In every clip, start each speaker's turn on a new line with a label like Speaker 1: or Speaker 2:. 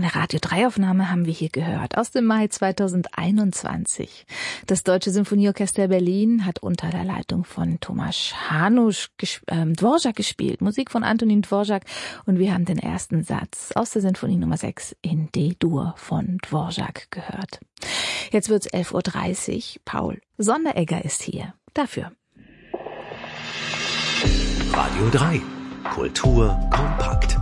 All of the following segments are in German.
Speaker 1: Eine Radio-3-Aufnahme haben wir hier gehört, aus dem Mai 2021. Das Deutsche Symphonieorchester Berlin hat unter der Leitung von Tomasz Hanusz Dvorak gespielt, Musik von Antonín Dvorak, und wir haben den ersten Satz aus der Sinfonie Nummer 6 in D-Dur von Dvorak gehört. Jetzt wird's 11:30 Uhr. Paul Sonderegger ist hier. Dafür.
Speaker 2: Radio 3. Kultur kompakt.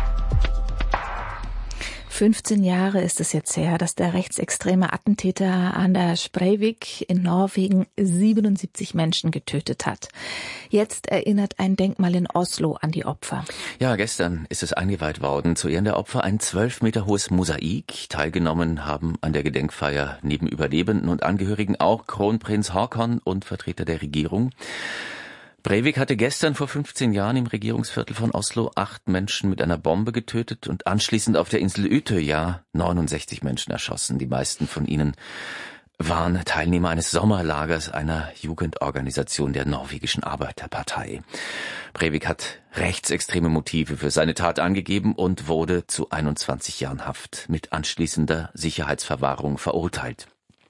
Speaker 1: 15 Jahre ist es jetzt her, dass der rechtsextreme Attentäter Anders Breivik in Norwegen 77 Menschen getötet hat. Jetzt erinnert ein Denkmal in Oslo an die Opfer.
Speaker 3: Ja, gestern ist es eingeweiht worden. Zu Ehren der Opfer ein 12 Meter hohes Mosaik. Teilgenommen haben an der Gedenkfeier neben Überlebenden und Angehörigen auch Kronprinz Haakon und Vertreter der Regierung. Breivik hatte gestern vor 15 Jahren im Regierungsviertel von Oslo 8 Menschen mit einer Bombe getötet und anschließend auf der Insel Utøya 69 Menschen erschossen. Die meisten von ihnen waren Teilnehmer eines Sommerlagers einer Jugendorganisation der norwegischen Arbeiterpartei. Breivik hat rechtsextreme Motive für seine Tat angegeben und wurde zu 21 Jahren Haft mit anschließender Sicherheitsverwahrung verurteilt.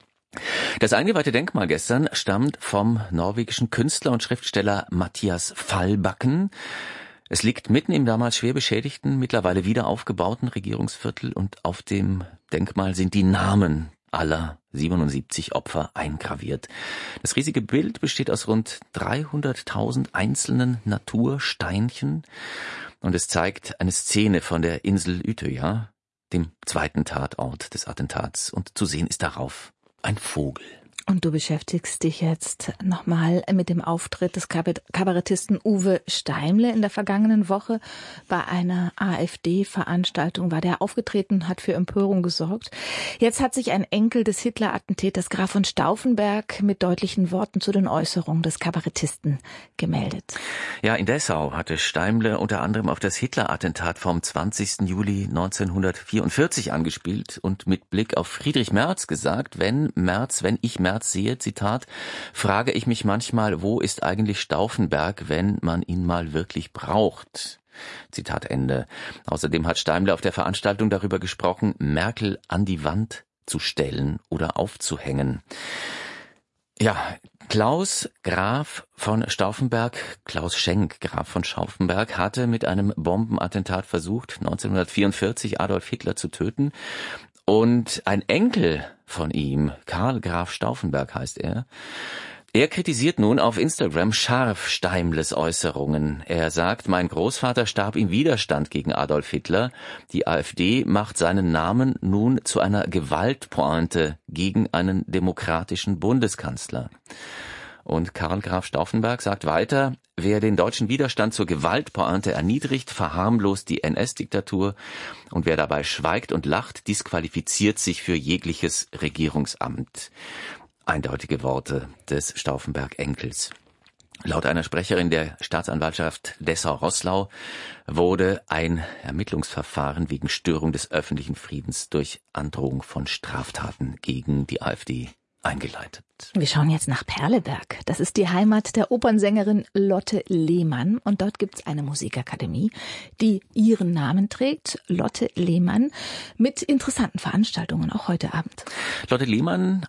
Speaker 3: Das eingeweihte Denkmal gestern stammt vom norwegischen Künstler und Schriftsteller Mathias Fallbakken. Es liegt mitten im damals schwer beschädigten, mittlerweile wieder aufgebauten Regierungsviertel, und auf dem Denkmal sind die Namen aller 77 Opfer eingraviert. Das riesige Bild besteht aus rund 300.000 einzelnen Natursteinchen und es zeigt eine Szene von der Insel Utøya, dem zweiten Tatort des Attentats, und zu sehen ist darauf ein Vogel.
Speaker 1: Und du beschäftigst dich jetzt nochmal mit dem Auftritt des Kabarettisten Uwe Steimle. In der vergangenen Woche bei einer AfD-Veranstaltung war der aufgetreten und hat für Empörung gesorgt. Jetzt hat sich ein Enkel des Hitler-Attentäters, Graf von Stauffenberg, mit deutlichen Worten zu den Äußerungen des Kabarettisten gemeldet.
Speaker 3: Ja, in Dessau hatte Steimle unter anderem auf das Hitler-Attentat vom 20. Juli 1944 angespielt und mit Blick auf Friedrich Merz gesagt, wenn ich Merz sehe, Zitat, frage ich mich manchmal, wo ist eigentlich Stauffenberg, wenn man ihn mal wirklich braucht? Zitat Ende. Außerdem hat Steimle auf der Veranstaltung darüber gesprochen, Merkel an die Wand zu stellen oder aufzuhängen. Ja, Klaus Graf von Stauffenberg, Klaus Schenk Graf von Stauffenberg, hatte mit einem Bombenattentat versucht, 1944 Adolf Hitler zu töten. Und ein Enkel von ihm, Karl Graf Stauffenberg heißt er, kritisiert nun auf Instagram scharf Steimles Äußerungen. Er sagt, mein Großvater starb im Widerstand gegen Adolf Hitler. Die AfD macht seinen Namen nun zu einer Gewaltpointe gegen einen demokratischen Bundeskanzler. Und Karl Graf Stauffenberg sagt weiter, wer den deutschen Widerstand zur Gewaltpointe erniedrigt, verharmlost die NS-Diktatur, und wer dabei schweigt und lacht, disqualifiziert sich für jegliches Regierungsamt. Eindeutige Worte des Stauffenberg-Enkels. Laut einer Sprecherin der Staatsanwaltschaft Dessau-Roßlau wurde ein Ermittlungsverfahren wegen Störung des öffentlichen Friedens durch Androhung von Straftaten gegen die AfD eingeleitet.
Speaker 1: Wir schauen jetzt nach Perleberg. Das ist die Heimat der Opernsängerin Lotte Lehmann. Und dort gibt es eine Musikakademie, die ihren Namen trägt, Lotte Lehmann, mit interessanten Veranstaltungen, auch heute Abend.
Speaker 3: Lotte Lehmann,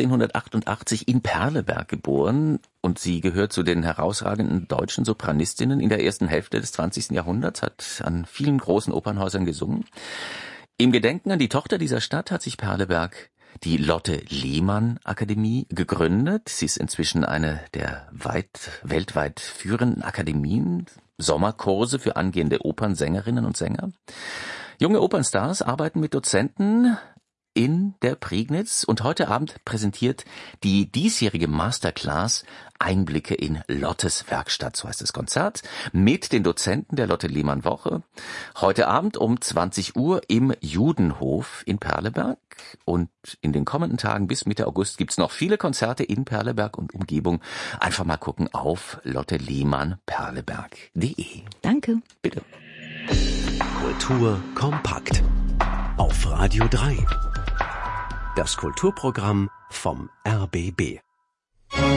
Speaker 3: 1888 in Perleberg geboren, und sie gehört zu den herausragenden deutschen Sopranistinnen in der ersten Hälfte des 20. Jahrhunderts, hat an vielen großen Opernhäusern gesungen. Im Gedenken an die Tochter dieser Stadt hat sich Perleberg die Lotte Lehmann Akademie gegründet. Sie ist inzwischen eine der weltweit führenden Akademien, Sommerkurse für angehende Opernsängerinnen und Sänger. Junge Opernstars arbeiten mit Dozenten in der Prignitz, und heute Abend präsentiert die diesjährige Masterclass Einblicke in Lottes Werkstatt, so heißt das Konzert, mit den Dozenten der Lotte Lehmann Woche. Heute Abend um 20 Uhr im Judenhof in Perleberg, und in den kommenden Tagen bis Mitte August gibt's noch viele Konzerte in Perleberg und Umgebung. Einfach mal gucken auf lottelehmannperleberg.de.
Speaker 1: Danke.
Speaker 3: Bitte.
Speaker 2: Kultur kompakt. Auf Radio 3. Das Kulturprogramm vom RBB.